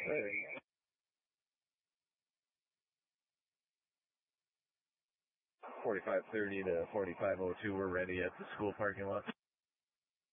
4530 to 4502, we're ready at the school parking lot.